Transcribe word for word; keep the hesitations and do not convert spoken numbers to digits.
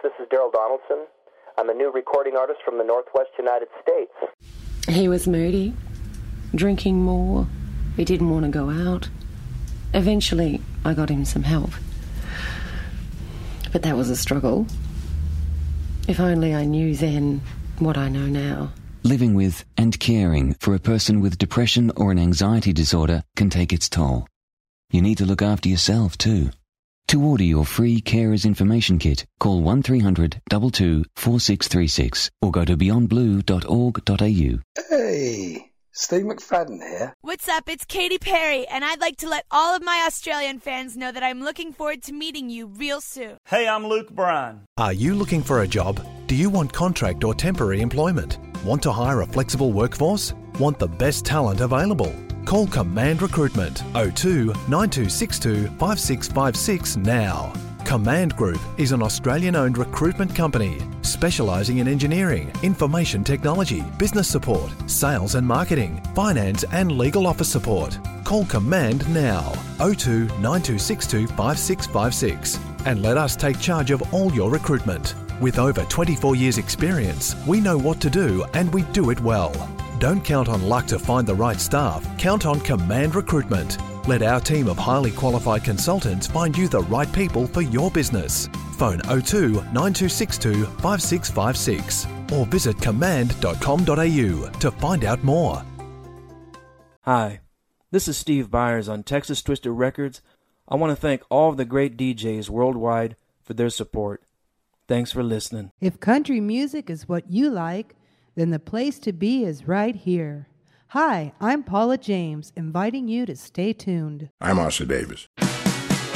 This is Daryl Donaldson. I'm a new recording artist from the Northwest United States. He was moody, drinking more. He didn't want to go out. Eventually, I got him some help. But that was a struggle. If only I knew then what I know now. Living with and caring for a person with depression or an anxiety disorder can take its toll. You need to look after yourself too. To order your free Carers Information Kit, call one three hundred two two four six three six or go to beyond blue dot org dot a u. Hey, Steve McFadden here. What's up? It's Katy Perry, and I'd like to let all of my Australian fans know that I'm looking forward to meeting you real soon. Hey, I'm Luke Bryan. Are you looking for a job? Do you want contract or temporary employment? Want to hire a flexible workforce? Want the best talent available? Call Command Recruitment oh two nine two six two five six five six now. Command Group is an Australian-owned recruitment company specialising in engineering, information technology, business support, sales and marketing, finance and legal office support. Call Command now, oh two nine two six two five six five six, and let us take charge of all your recruitment. With over twenty-four years experience, we know what to do and we do it well. Don't count on luck to find the right staff. Count on Command Recruitment. Let our team of highly qualified consultants find you the right people for your business. Phone oh two nine two six two five six five six or visit command dot com dot a u to find out more. Hi, this is Steve Byers on Texas Twisted Records. I want to thank all of the great D Js worldwide for their support. Thanks for listening. If country music is what you like, then the place to be is right here. Hi, I'm Paula James, inviting you to stay tuned. I'm Oscar Davis.